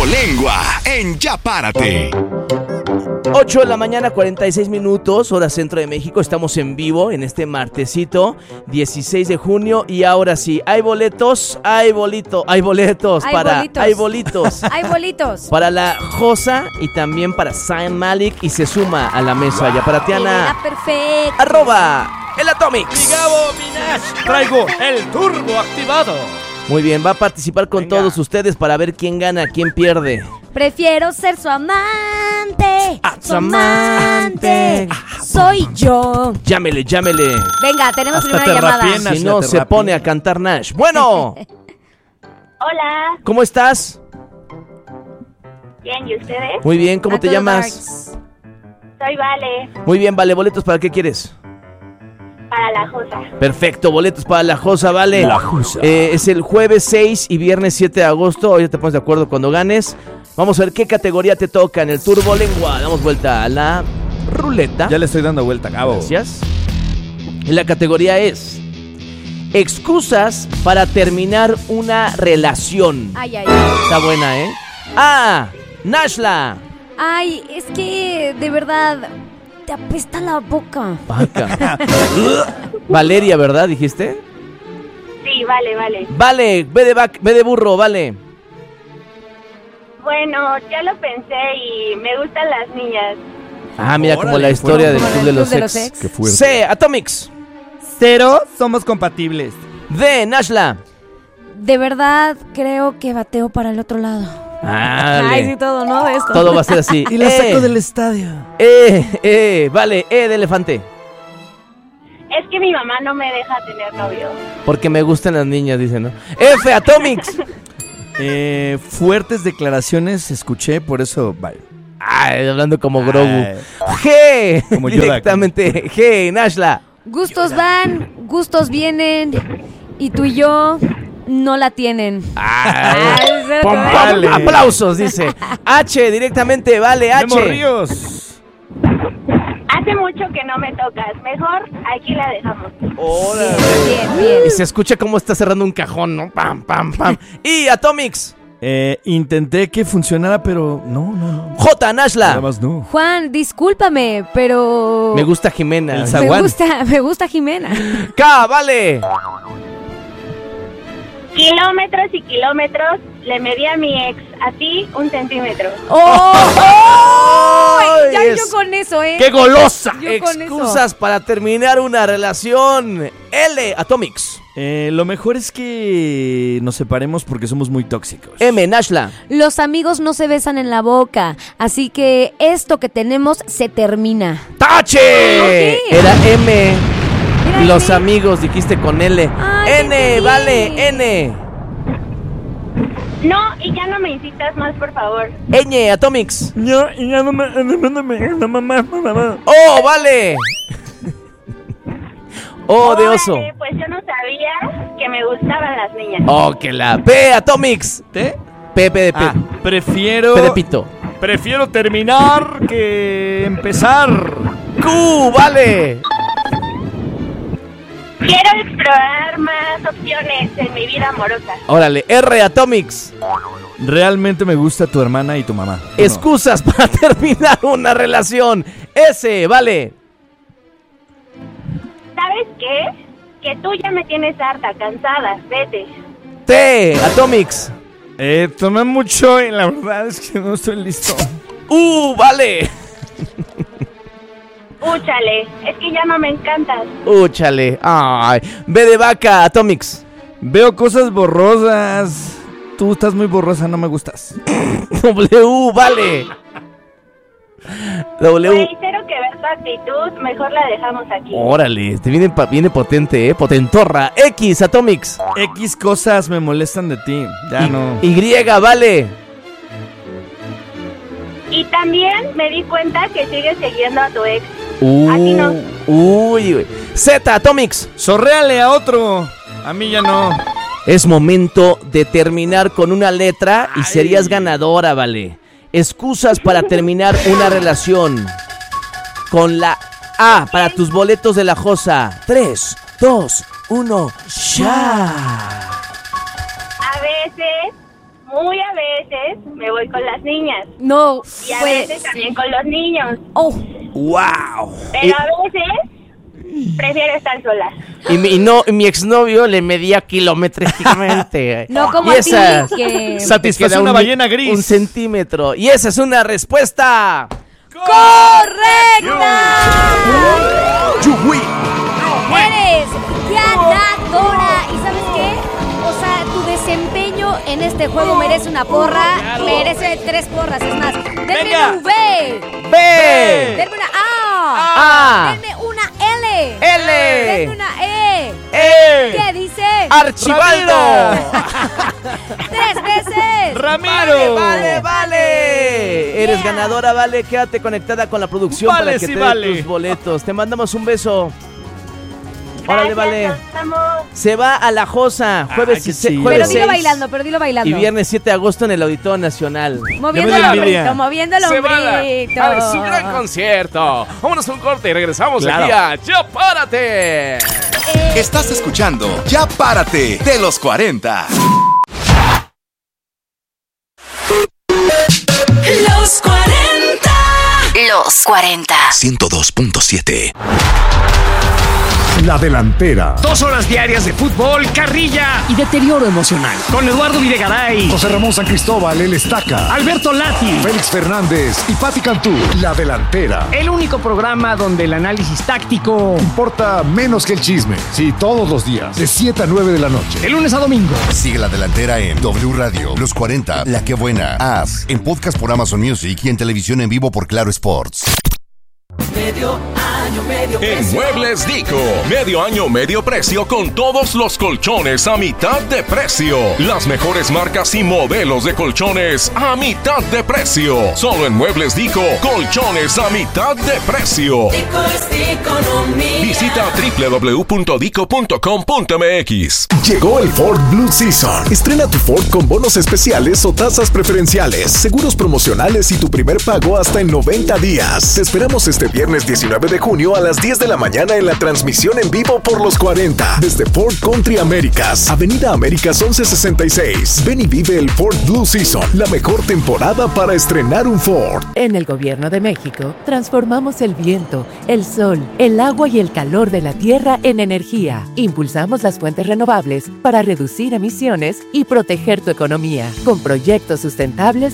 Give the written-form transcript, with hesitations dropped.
Turbolengua en Ya Párate. 8 de la mañana, 46 minutos, hora centro de México. Estamos en vivo en este martesito, 16 de junio. Y ahora sí, hay boletos para la Josa y también para Zayn Malik. Y se suma a la mesa ya para Tiana. Perfecto. @el Atomics. Mi Gabo, mi Nash, traigo el turbo activado. Muy bien, va a participar con todos ustedes para ver quién gana, quién pierde. Prefiero ser su amante. Su amante. Soy yo. Llámele. Venga, tenemos Hasta primera llamada. terrapienas. Si no, se pone a cantar Nash. Bueno. Hola, ¿Cómo estás? bien, ¿y ustedes? Muy bien, ¿cómo A te todo llamas? Soy Vale, Muy bien, vale, boletos, ¿para qué quieres? para la Josa. Perfecto, boletos para la Josa, vale. La Josa. Es el jueves 6 y viernes 7 de agosto. Hoy ya te pones de acuerdo cuando ganes. Vamos a ver qué categoría te toca en el Turbolengua. Damos vuelta a la ruleta. Ya le estoy dando vuelta, Gabo. Gracias. Y la categoría es excusas para terminar una relación. Ay. Está buena, ¿eh? Nashla. Ay, es que de verdad te apesta la boca. Vaca. Valeria, ¿verdad? ¿Dijiste? Sí, vale. Vale, ve de burro, vale. Bueno, ya lo pensé y me gustan las niñas. Mira, como Órale, la historia del Como Club en de el los Club de los Ex. Ex. Qué fuerte. C, Atomics. 0, somos compatibles. D, Nashla. De verdad creo que bateo para el otro lado. Vale. Ay, sí, todo, ¿no? De esto. Todo va a ser así. Y la saco del estadio. Vale, E de elefante. Es que mi mamá no me deja tener novio. Porque me gustan las niñas, dice, ¿no? F, Atomics. Fuertes declaraciones escuché, por eso, bye. Hablando como Grogu. Ay. G, Como Yoda. directamente. G, Nashla. Gustos van, gustos vienen. Y tú y yo no la tienen. Vale. Aplausos, dice. H, directamente, vale, H. Memo Ríos. Hace mucho que no me tocas. Mejor aquí la dejamos. Órale. Bien. Y se escucha cómo está cerrando un cajón, ¿no? Pam, pam, pam. Y Atomics. Intenté que funcionara, pero no. J, Nada Nashla. más no. Juan, discúlpame, pero Me gusta Jimena. El me zaguán. me gusta Jimena. K, vale. Kilómetros y kilómetros le medí a mi ex. A ti, 1 centímetro. ¡Oh! Ya Es- yo con eso, ¿eh? ¡Qué golosa! Yo con Excusas para terminar una relación. L, Atomics. Lo mejor es que nos separemos porque somos muy tóxicos. M, Nashla. Los amigos no se besan en la boca, así que esto que tenemos se termina. ¡Tache! Ok. Era M. Era Los M. amigos dijiste con L. Ay, N, entendí. vale, N. No, y ya no me insistas más, por favor. Ñ, Atomics. No, mamá. ¡Oh, vale! ¡Oh, de oso! Órale, pues yo no sabía que me gustaban las niñas. ¡Oh, que la P, Atomics! ¿Te? P de P. Prefiero... P de pito. Prefiero terminar que empezar. Q, vale. Quiero explorar más opciones en mi vida amorosa. Órale, R, Atomics. Realmente me gusta tu hermana y tu mamá. Excusas para terminar una relación. S, vale. ¿Sabes qué? Que tú ya me tienes harta, cansada. Vete. T, Atomics. Tomé mucho y la verdad es que no estoy listo. Vale. Úchale, es que ya no me encantas. Úchale. Ay. B de vaca, Atomics. Veo cosas borrosas. Tú estás muy borrosa, no me gustas. W, vale. W. Güey, cero que ver tu actitud, mejor la dejamos aquí. Órale, te viene potente, potentorra. X, Atomics. X cosas me molestan de ti. Ya no. Y, vale. Y también me di cuenta que sigues siguiendo a tu ex. A ti no. Uy. Z, Atomics. Sorréale a otro. A mí ya no. Es momento de terminar con una letra y serías ganadora, vale. Excusas para terminar una relación. Con la A para tus boletos de la Josa. 3, 2, 1, ya. A veces muy a veces me voy con las niñas. No, Y a veces también con los niños. Oh, ¡Wow! Pero a veces prefiero estar sola. Y mi exnovio le medía kilométricamente. no como Y a ti, esa- que... Satisface queda una un- ballena gris. 1 centímetro. Y esa es una respuesta. ¡Correcta! Yuhui. Eres ganadora. ¿Y sabes qué? O sea, tu desempeño en este juego merece una porra. Claro. Merece 3 porras. Es más, denme Venga. una V. B. Denme una A. A. Denme una L. L. Denme una E. E. ¿Qué dice? Archibaldo. 3 veces. ¡Ramiro! Vale. Eres Yeah. ganadora, Vale. Quédate conectada con la producción Vale, para que sí, te vale. den tus boletos. Te mandamos un beso. Órale, Gracias, Vale. los amo. Se va a La Josa. Jueves, qué se- chido. jueves Pero dilo 6 bailando, pero dilo bailando. y viernes 7 de agosto en el Auditorio Nacional. Moviendo Ya el me dio envidia. hombrito, moviendo el hombrito. A su gran concierto. Vámonos a un corte y regresamos Claro. aquí a Ya Párate. Estás escuchando Ya Párate de los 40. Los 40. Los 40. 102.7. La Delantera. 2 horas diarias de fútbol, carrilla y deterioro emocional. Con Eduardo Videgaray, José Ramón San Cristóbal, el Estaca. Alberto Lati. Félix Fernández y Pati Cantú. La Delantera. El único programa donde el análisis táctico, Importa menos que el chisme. Sí, todos los días, de 7 a 9 de la noche. de lunes a domingo. Sigue La Delantera en W Radio, Los 40, La Que Buena, As, en podcast por Amazon Music y en televisión en vivo por Claro Sports. En Muebles Dico, medio año, medio precio con todos los colchones a mitad de precio. Las mejores marcas y modelos de colchones a mitad de precio. Solo en Muebles Dico, colchones a mitad de precio. Visita www.dico.com.mx. Llegó el Ford Blue Season. Estrena tu Ford con bonos especiales o tasas preferenciales, seguros promocionales y tu primer pago hasta en 90 días. Te esperamos este viernes 19 de junio a las 10 de la mañana en la transmisión en vivo por los 40. Desde Ford Country Américas, Avenida Américas 1166. Ven y vive el Ford Blue Season, la mejor temporada para estrenar un Ford. En el Gobierno de México, transformamos el viento, el sol, el agua y el calor de la tierra en energía. Impulsamos las fuentes renovables para reducir emisiones y proteger tu economía. Con proyectos sustentables